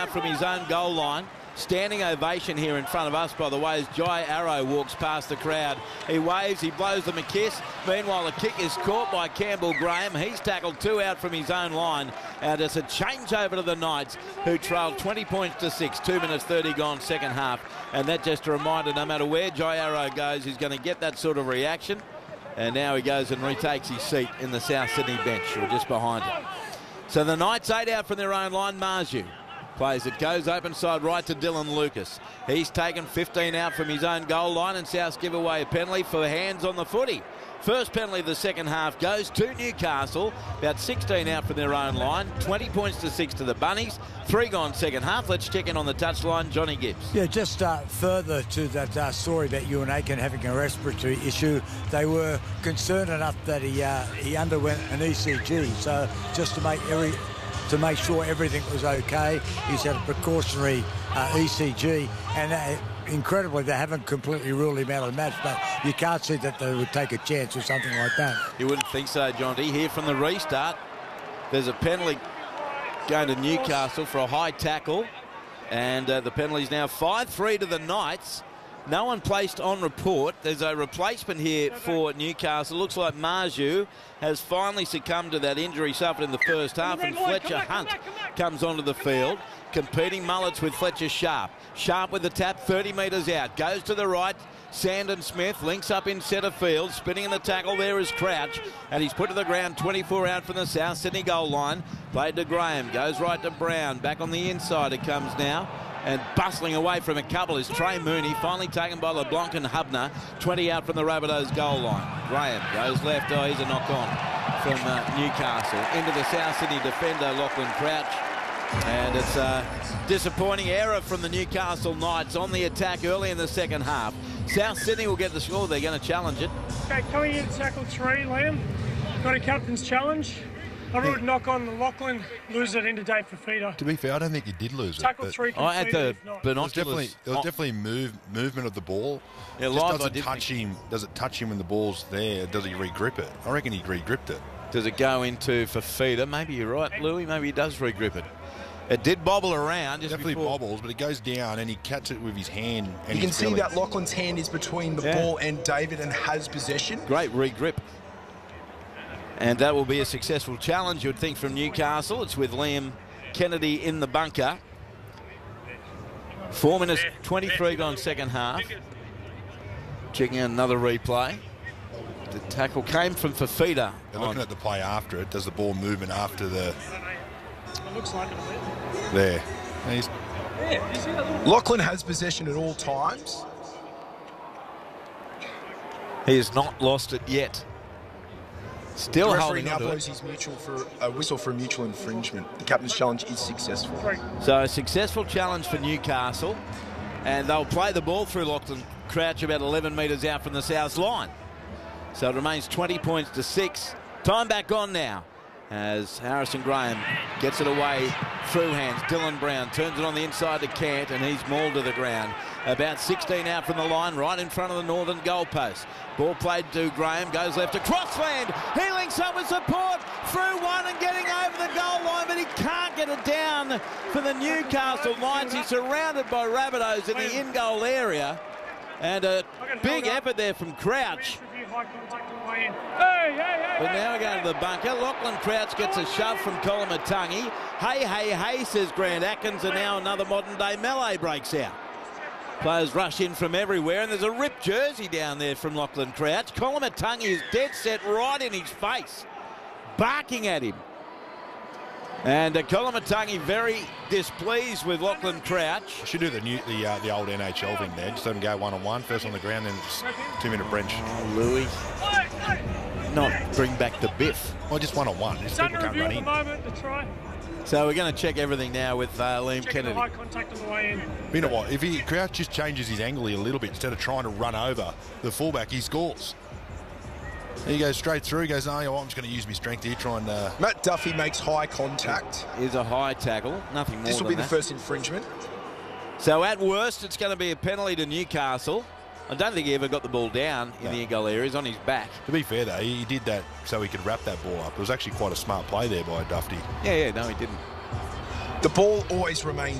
out from his own goal line. Standing ovation here in front of us, by the way, as Jai Arrow walks past the crowd. He waves, he blows them a kiss. Meanwhile, the kick is caught by Campbell Graham. He's tackled 2 out from his own line. And it's a change over to the Knights, who trailed 20 points to 6. 2 minutes 30 gone second half. And that just a reminder, no matter where Jai Arrow goes, he's going to get that sort of reaction. And now he goes and retakes his seat in the South Sydney bench, or just behind him. So the Knights 8 out from their own line. Marju plays it, goes open side right to Dylan Lucas. He's taken 15 out from his own goal line, and Souths give away a penalty for hands on the footy. First penalty of the second half goes to Newcastle. About 16 out from their own line. 20 points to 6 to the Bunnies. 3 gone second half. Let's check in on the touchline. Johnny Gibbs. Yeah, just further to that story about Ewan Aiken having a respiratory issue. They were concerned enough that he underwent an ECG. So just to make sure everything was okay, he's had a precautionary ECG, and incredibly, they haven't completely ruled him out of the match, but you can't see that they would take a chance or something like that. You wouldn't think so, Jonty. Here from the restart, there's a penalty going to Newcastle for a high tackle, and the penalty's now 5-3 to the Knights. No one placed on report. There's a replacement here for Newcastle. Looks like Marju has finally succumbed to that injury suffered in the first half, and Fletcher Hunt comes onto the field. Competing mullets with Fletcher Sharp. Sharp with the tap, 30 metres out. Goes to the right. Sandon Smith links up in centre field. Spinning in the tackle there is Crouch. And he's put to the ground, 24 out from the South Sydney goal line. Played to Graham. Goes right to Brown. Back on the inside it comes now. And bustling away from a couple is Trey Mooney, finally taken by LeBlanc and Hubner. 20 out from the Rabbitohs goal line. Graham goes left. Oh, he's a knock on from Newcastle. Into the South Sydney defender, Lachlan Crouch. And it's a disappointing error from the Newcastle Knights on the attack early in the second half. South Sydney will get the score. They're going to challenge it. Okay, coming in tackle 3, Liam. Got a captain's challenge. I ruled knock on the Lachlan, lose it into Dave Fafita. To be fair, I don't think you did lose it. Tackle 3 at the binoculars. There was definitely movement of the ball. Yeah, it just doesn't touch him. Does it touch him when the ball's there? Does he re-grip it? I reckon he re-gripped it. Does it go into Fafita? Maybe you're right, Louis. Maybe he does re-grip it. It did bobble around. Just definitely before. bobbles, but it goes down and he catches it with his hand. And you can see that Lachlan's hand is between the ball and David and has possession. Great re-grip. And that will be a successful challenge, you would think, from Newcastle. It's with Liam Kennedy in the bunker. 4 minutes 23 gone second half. Checking out another replay. The tackle came from Fafita. They're looking at the play after it. Does the ball movement after the... It looks like it a bit. There. Lachlan has possession at all times. He has not lost it yet. Still holding on to it. His mutual for a whistle for a mutual infringement. The captain's challenge is successful. So a successful challenge for Newcastle, and they'll play the ball through Lachlan Crouch about 11 metres out from the South line. So it remains 20 points to 6. Time back on now as Harrison Graham gets it away through hands. Dylan Brown turns it on the inside to Cant, and he's mauled to the ground. About 16 out from the line, right in front of the northern goalpost. Ball played to Graham, goes left to Crossland. He links up with support through one and getting over the goal line, but he can't get it down for the Newcastle Knights. He's surrounded by Rabbitohs in the in-goal area. And a big effort there from Crouch. But now we're going to the bunker. Lachlan Crouch gets a shove from Colomatangi. Hey, hey, hey, says Grant Atkins, and now another modern-day melee breaks out. Players rush in from everywhere, and there's a ripped jersey down there from Lachlan Crouch. Colomatangi is dead set right in his face, barking at him. And Colomatangi very displeased with Lachlan Crouch. Should do the old NHL thing there. Just let him go one-on-one, first on the ground, then just 2-minute bench. Oh, Louis. Not bring back the biff. Well, just one-on-one. Just people can't run in. So we're going to check everything now with Liam Kennedy. High contact on the way in. But you know what? If Crouch just changes his angle a little bit, instead of trying to run over the fullback, he scores. He goes straight through. He goes, oh, I'm just going to use my strength here, try and... Matt Duffy makes high contact. Is a high tackle. Nothing more than that. This will be the first infringement. So at worst, it's going to be a penalty to Newcastle. I don't think he ever got the ball down in the in-goal area. He's on his back. To be fair, though, he did that so he could wrap that ball up. It was actually quite a smart play there by Duffy. Yeah, no, he didn't. The ball always remains